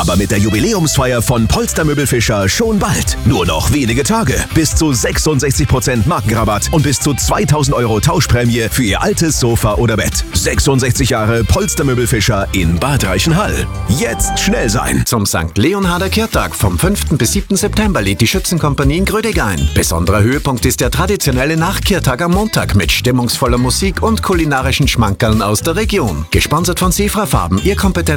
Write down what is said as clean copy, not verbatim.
Aber mit der Jubiläumsfeier von Polster Möbelfischer schon bald. Nur noch wenige Tage. Bis zu 66% Markenrabatt und bis zu 2.000 € Tauschprämie für Ihr altes Sofa oder Bett. 66 Jahre Polster Möbelfischer in Bad Reichenhall. Jetzt schnell sein. Zum St. Leonharder Kirtag vom 5. bis 7. September lädt die Schützenkompanie in Grödig ein. Besonderer Höhepunkt ist der traditionelle Nachkirtag am Montag mit stimmungsvoller Musik und kulinarischen Schmankerln aus der Region. Gesponsert von Sefra Farben, Ihr kompetenter